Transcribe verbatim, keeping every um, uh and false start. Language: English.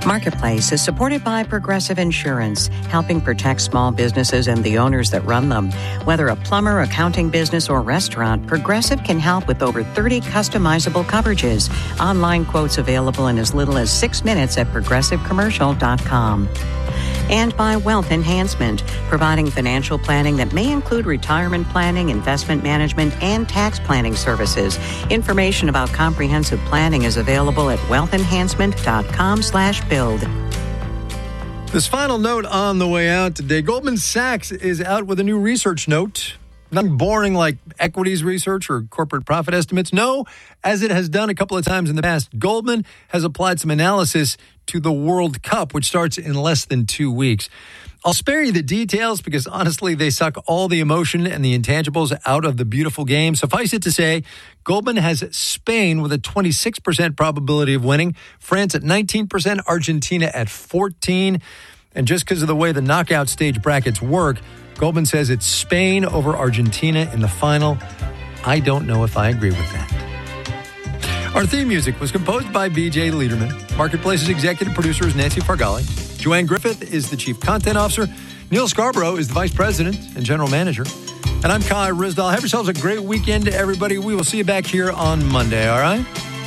Marketplace is supported by Progressive Insurance, helping protect small businesses and the owners that run them. Whether a plumber, accounting business, or restaurant, Progressive can help with over thirty customizable coverages. Online quotes available in as little as six minutes at progressive commercial dot com. And by Wealth Enhancement, providing financial planning that may include retirement planning, investment management, and tax planning services. Information about comprehensive planning is available at wealth enhancement dot com slash build. This final note on the way out today, Goldman Sachs is out with a new research note. Nothing boring like equities research or corporate profit estimates. No, as it has done a couple of times in the past, Goldman has applied some analysis to the World Cup, which starts in less than two weeks. I'll spare you the details because, honestly, they suck all the emotion and the intangibles out of the beautiful game. Suffice it to say, Goldman has Spain with a twenty-six percent probability of winning, France at nineteen percent, Argentina at fourteen. And just because of the way the knockout stage brackets work, Goldman says it's Spain over Argentina in the final. I don't know if I agree with that. Our theme music was composed by B J Liederman. Marketplace's executive producer is Nancy Fargali. Joanne Griffith is the chief content officer. Neil Scarborough is the vice president and general manager. And I'm Kai Rizdal. Have yourselves a great weekend, everybody. We will see you back here on Monday, all right?